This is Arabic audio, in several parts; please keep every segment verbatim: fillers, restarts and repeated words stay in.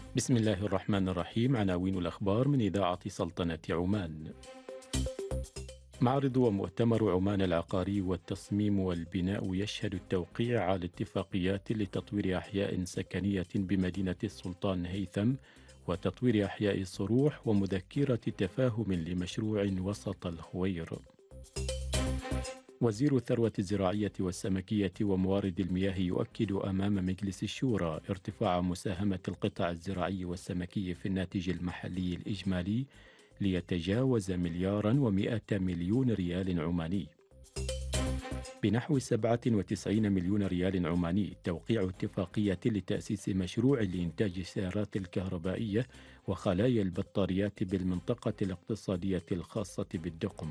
بسم الله الرحمن الرحيم. عناوين الأخبار من إذاعة سلطنة عمان. معرض ومؤتمر عمان العقاري والتصميم والبناء يشهد التوقيع على اتفاقيات لتطوير أحياء سكنية بمدينة السلطان هيثم وتطوير أحياء الصروح ومذكرة تفاهم لمشروع وسط الخوير. وزير الثروة الزراعية والسمكية وموارد المياه يؤكد أمام مجلس الشورى ارتفاع مساهمة القطاع الزراعي والسمكي في الناتج المحلي الإجمالي ليتجاوز مليارا ومئة مليون ريال عماني بنحو سبعة وتسعين مليون ريال عماني. توقيع اتفاقية لتأسيس مشروع لإنتاج السيارات الكهربائية وخلايا البطاريات بالمنطقة الاقتصادية الخاصة بالدقم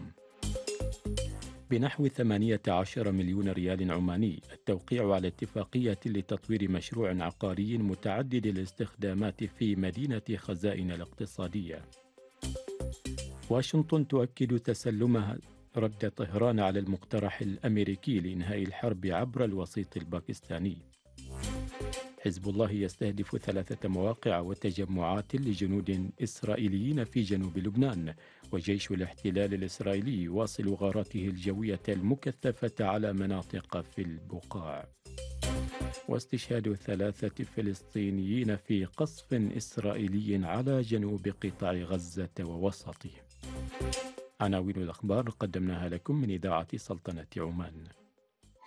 بنحو ثمانية عشر مليون ريال عماني. التوقيع على اتفاقية لتطوير مشروع عقاري متعدد الاستخدامات في مدينة خزائن الاقتصادية. واشنطن تؤكد تسلمها رد طهران على المقترح الأمريكي لإنهاء الحرب عبر الوسيط الباكستاني. حزب الله يستهدف ثلاثة مواقع وتجمعات لجنود إسرائيليين في جنوب لبنان، وجيش الاحتلال الإسرائيلي يواصل غاراته الجوية المكثفة على مناطق في البقاع. واستشهاد ثلاثة فلسطينيين في قصف إسرائيلي على جنوب قطاع غزة ووسطه. عناوين الأخبار قدمناها لكم من إذاعة سلطنة عمان.